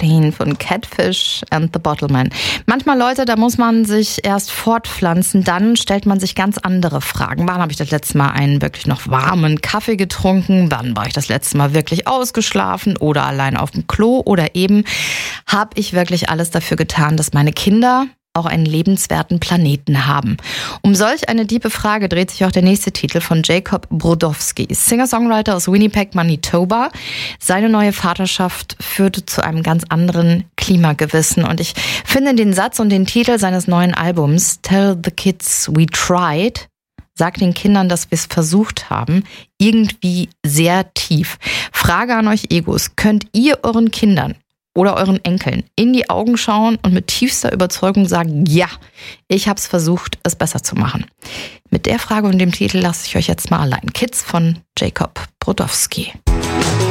Pain von Catfish and the Bottleman. Manchmal, Leute, da muss man sich erst fortpflanzen, dann stellt man sich ganz andere Fragen. Wann habe ich das letzte Mal einen wirklich noch warmen Kaffee getrunken? Wann war ich das letzte Mal wirklich ausgeschlafen oder allein auf dem Klo? Oder eben, habe ich wirklich alles dafür getan, dass meine Kinder auch einen lebenswerten Planeten haben? Um solch eine tiefe Frage dreht sich auch der nächste Titel von Jacob Brodowski, Singer-Songwriter aus Winnipeg, Manitoba. Seine neue Vaterschaft führte zu einem ganz anderen Klimagewissen. Und ich finde den Satz und den Titel seines neuen Albums, Tell the Kids We Tried, sagt den Kindern, dass wir es versucht haben, irgendwie sehr tief. Frage an euch Egos, könnt ihr euren Kindern oder euren Enkeln in die Augen schauen und mit tiefster Überzeugung sagen, ja, ich habe es versucht, es besser zu machen? Mit der Frage und dem Titel lasse ich euch jetzt mal allein. Kids von Jacob Brodowski.